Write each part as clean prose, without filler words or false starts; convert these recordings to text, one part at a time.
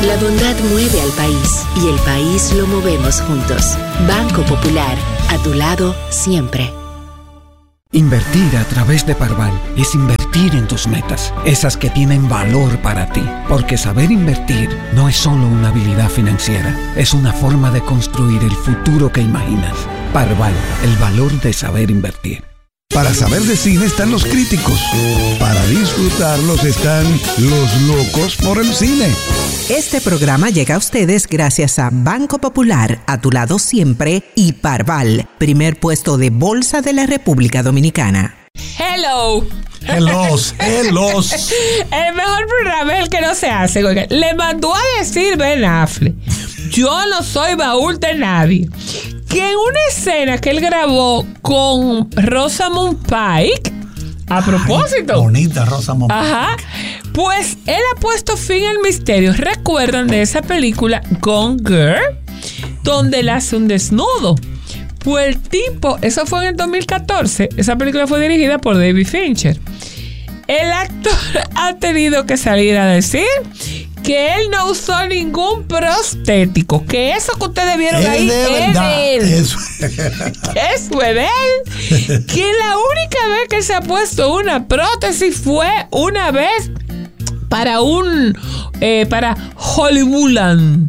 La bondad mueve al país y el país lo movemos juntos. Banco Popular, a tu lado siempre. Invertir a través de Parval es invertir en tus metas, esas que tienen valor para ti. Porque saber invertir no es solo una habilidad financiera, es una forma de construir el futuro que imaginas. Parval, el valor de saber invertir. Para saber de cine están los críticos. Para disfrutarlos están los locos por el cine. Este programa llega a ustedes gracias a Banco Popular, a tu lado siempre, y Parval, primer puesto de bolsa de la República Dominicana. Hello. Hellos. El mejor programa es el que no se hace. Le mandó a decir Ben Affleck: yo no soy baúl de nadie. Que en una escena que él grabó con Rosamund Pike, a propósito. Ay, bonita Rosamund Pike. Ajá. Pues él ha puesto fin al misterio. ¿Recuerdan de esa película Gone Girl? Donde él hace un desnudo. Pues el tipo, eso fue en el 2014. Esa película fue dirigida por David Fincher. El actor ha tenido que salir a decir que él no usó ningún prostético, que eso que ustedes vieron ahí es de él. Eso es de él. Que la única vez que se ha puesto una prótesis fue una vez para Hollywoodan,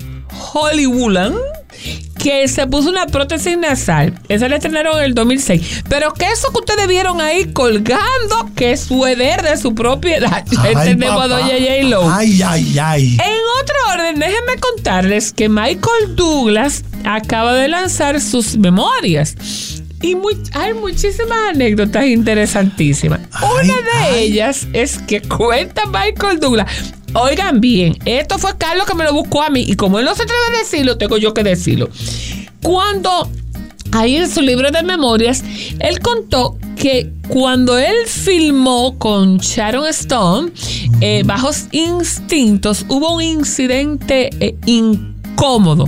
que se puso una prótesis nasal. Esa la estrenaron en el 2006. Pero que eso que ustedes vieron ahí colgando, que es suéter de su propiedad. Entendemos a doña J-Lo. Ay. En otro orden, déjenme contarles que Michael Douglas acaba de lanzar sus memorias. Y hay muchísimas anécdotas interesantísimas. Una de ellas es que cuenta Michael Douglas. Oigan bien, esto fue Carlos que me lo buscó a mí, y como él no se atreve a decirlo, tengo yo que decirlo. Cuando, ahí en su libro de memorias, él contó que cuando él filmó con Sharon Stone, Bajos Instintos, hubo un incidente incómodo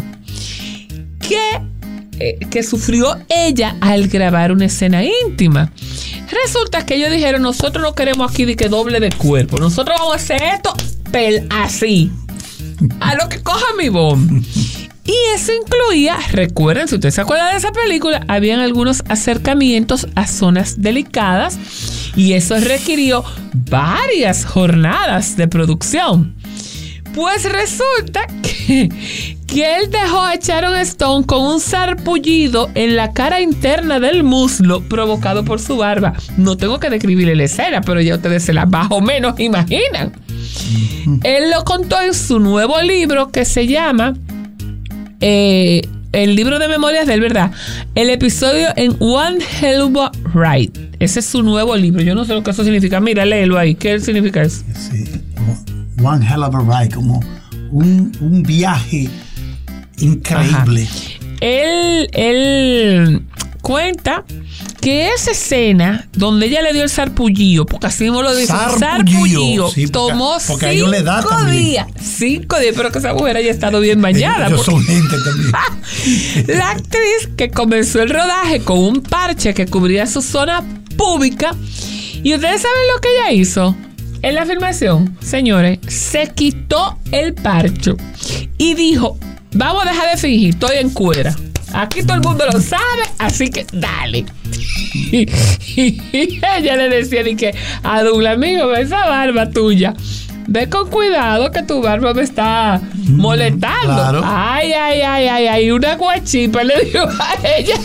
que sufrió ella al grabar una escena íntima. Resulta que ellos dijeron: nosotros no queremos aquí de que doble de cuerpo, nosotros vamos a hacer esto así, a lo que coja mi bomb. Y eso incluía, recuerden, si ustedes se acuerdan de esa película, habían algunos acercamientos a zonas delicadas, y eso requirió varias jornadas de producción. Pues resulta que él dejó a Sharon Stone con un sarpullido en la cara interna del muslo provocado por su barba. No tengo que describirle la escena, pero ya ustedes se la más o menos imaginan. Él lo contó en su nuevo libro que se llama el libro de memorias de él, ¿verdad? El episodio en One Hell of a Ride. Ese es su nuevo libro. Yo no sé lo que eso significa. Mira, léelo ahí. ¿Qué significa eso? Sí, One Hell of a Ride, como un viaje increíble. Ajá. Él cuenta que esa escena donde ella le dio el sarpullido, porque así mismo lo dice, sarpullido, sí, tomó 5 días. 5 días, pero que esa mujer haya estado bien bañada. Ellos son gente también. La actriz que comenzó el rodaje con un parche que cubría su zona pública, y ustedes saben lo que ella hizo en la filmación, señores, se quitó el parche y dijo: vamos a dejar de fingir, estoy en cuera. Aquí todo el mundo lo sabe, así que dale. Y ella le decía a Douglas: amigo, esa barba tuya, ve con cuidado que tu barba me está molestando. Claro. Ay, una guachipa le dijo a ella.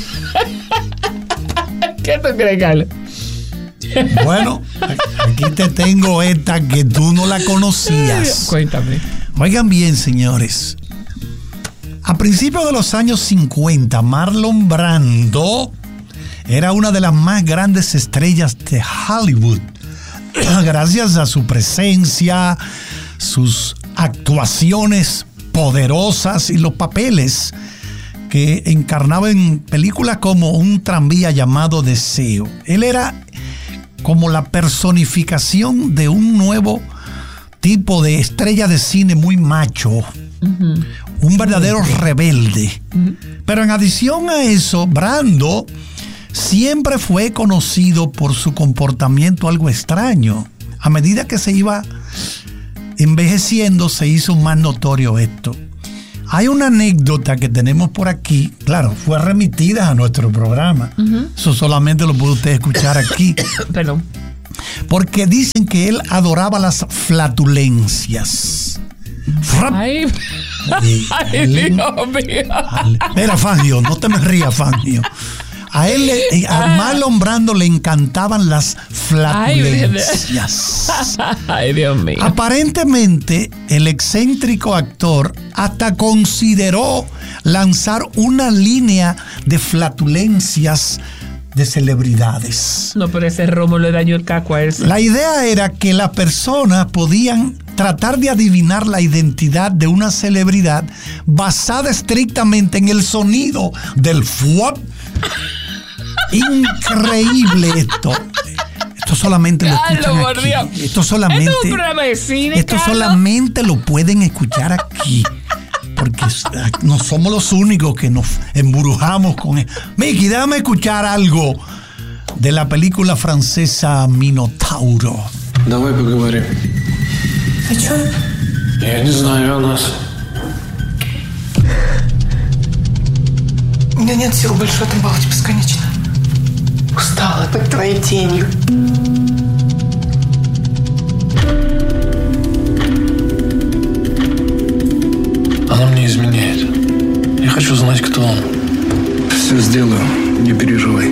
¿Qué tú crees, Carlos? Bueno, aquí te tengo esta que tú no la conocías. Cuéntame. Oigan bien, señores. A principios de los años 50, Marlon Brando era una de las más grandes estrellas de Hollywood. Gracias a su presencia, sus actuaciones poderosas y los papeles que encarnaba en películas como Un tranvía llamado Deseo. Él era como la personificación de un nuevo tipo de estrella de cine muy macho. Uh-huh. Un verdadero rebelde. Uh-huh. Pero en adición a eso, Brando siempre fue conocido por su comportamiento algo extraño. A medida que se iba envejeciendo se hizo más notorio esto. Hay una anécdota que tenemos por aquí, claro, fue remitida a nuestro programa. Eso solamente lo puede usted escuchar aquí. Perdón. Porque dicen que él adoraba las flatulencias. Ay, Dios mío. Mira, Fangio, no te me rías, Fangio. A él, a Marlon Brando le encantaban las flatulencias. Ay, Dios mío. Aparentemente, el excéntrico actor hasta consideró lanzar una línea de flatulencias de celebridades. No, pero ese romo le dañó el caco a él. La idea era que las personas podían tratar de adivinar la identidad de una celebridad basada estrictamente en el sonido del fuap. Increíble esto. Esto solamente lo escuchan aquí. Esto solamente, ¿esto es un programa de cine, esto Carlos? solamente lo pueden escuchar aquí. Porque no somos los únicos que nos embrujamos con él. Miki, déjame escuchar algo de la película francesa Minotauro. Давай поговорим. О чем? Я не знаю о нас. У меня нет сил больше в этом баловать бесконечно. Устала быть твоей тенью. Она мне изменяет. Я хочу знать, кто он. Все сделаю, не переживай.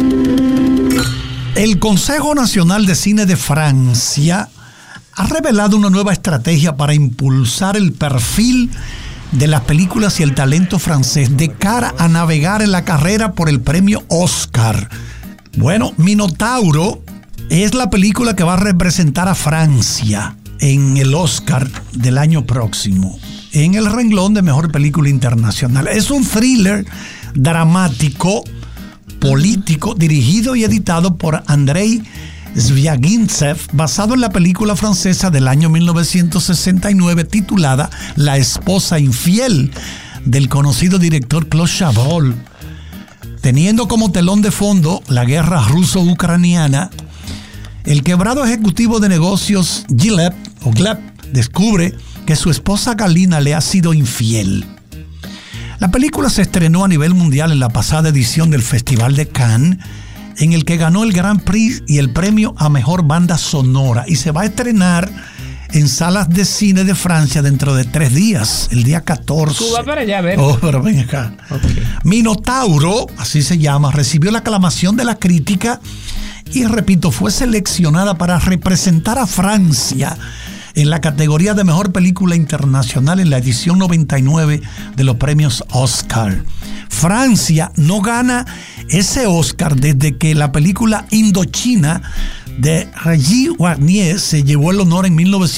El Consejo Nacional de Cine de Francia ha revelado una nueva estrategia para impulsar el perfil de las películas y el talento francés de cara a navegar en la carrera por el premio Oscar. Bueno, Minotauro es la película que va a representar a Francia en el Oscar del año próximo, en el renglón de mejor película internacional. Es un thriller dramático, político, dirigido y editado por Andrei Zvyagintsev, basado en la película francesa del año 1969 titulada La esposa infiel, del conocido director Claude Chabrol. Teniendo como telón de fondo la guerra ruso-ucraniana, el quebrado ejecutivo de negocios Gleb descubre que su esposa Galina le ha sido infiel. La película se estrenó a nivel mundial en la pasada edición del Festival de Cannes, en el que ganó el Grand Prix y el premio a Mejor Banda Sonora, y se va a estrenar en salas de cine de Francia dentro de 3 días, el día 14. Tú vas para allá a ver. Oh, pero ven acá. Okay. Minotauro, así se llama, recibió la aclamación de la crítica y, repito, fue seleccionada para representar a Francia en la categoría de Mejor Película Internacional en la edición 99 de los premios Oscar. Francia no gana ese Oscar desde que la película Indochina de Regis Warnier se llevó el honor en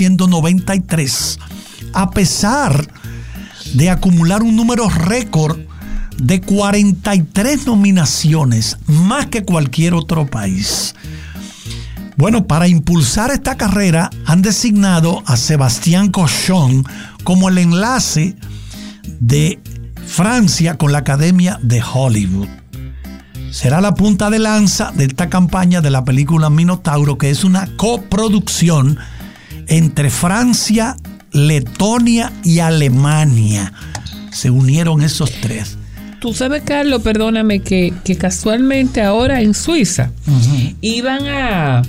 1993, a pesar de acumular un número récord de 43 nominaciones, más que cualquier otro país. Bueno, para impulsar esta carrera han designado a Sébastien Cochon como el enlace de Francia con la Academia de Hollywood. Será la punta de lanza de esta campaña de la película Minotauro, que es una coproducción entre Francia, Letonia y Alemania. Se unieron esos 3. Tú sabes, Carlos, perdóname, que casualmente ahora en Suiza iban a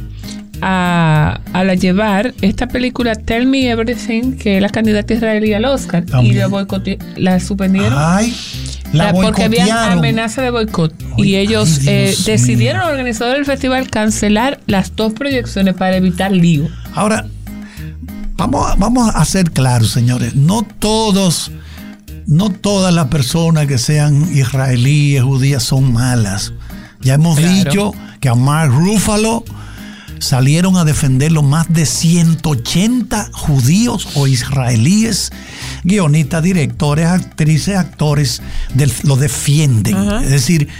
llevar esta película Tell Me Everything, que es la candidata israelí al Oscar, también. Y la suspendieron. Ay, la porque había boicotearon. Amenaza de boicot. Ay, y ellos decidieron, mío, los organizadores del festival, cancelar las 2 proyecciones para evitar lío. Ahora, vamos a ser claros, señores. No todas las personas que sean israelíes, judías, son malas. Ya hemos dicho que a Mark Ruffalo salieron a defenderlo más de 180 judíos o israelíes, guionistas, directores, actrices, actores, lo defienden. Es decir,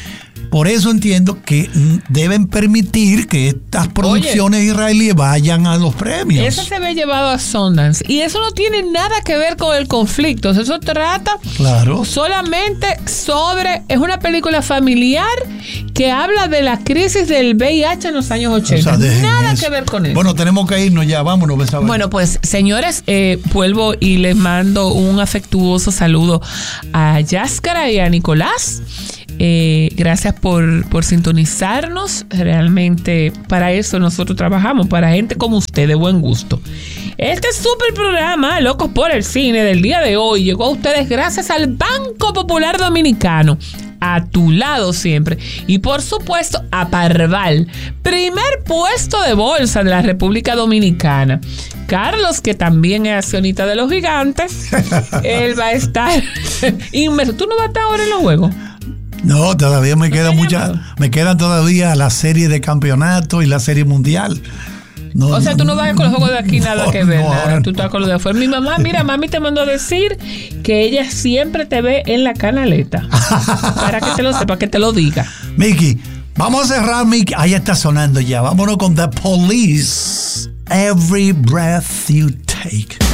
Por eso entiendo que deben permitir que estas producciones israelíes vayan a los premios. Eso se ve llevado a Sundance. Y eso no tiene nada que ver con el conflicto. Eso trata solamente sobre... Es una película familiar que habla de la crisis del VIH en los años 80. O sea, nada que ver con eso. Bueno, tenemos que irnos ya. Vámonos. Bueno, pues, señores, vuelvo y les mando un afectuoso saludo a Yáscara y a Nicolás. Gracias por sintonizarnos. Realmente para eso nosotros trabajamos, para gente como usted de buen gusto. Este super programa Locos por el Cine del día de hoy llegó a ustedes gracias al Banco Popular Dominicano, a tu lado siempre, y por supuesto a Parval, primer puesto de bolsa de la República Dominicana. Carlos, que también es accionista de los Gigantes, él va a estar inmerso. ¿Tú no vas a estar ahora en los juegos? No, todavía me quedan todavía la serie de campeonato y la serie mundial. No, o sea, tú no vas con los juegos de aquí nada que ver, nada. Tú estás con los de afuera. Mi mamá, mami te mandó a decir que ella siempre te ve en la canaleta. Para que te lo sepa, que te lo diga. Mickey, vamos a cerrar, Mickey. Ahí está sonando ya. Vámonos con The Police. Every breath you take.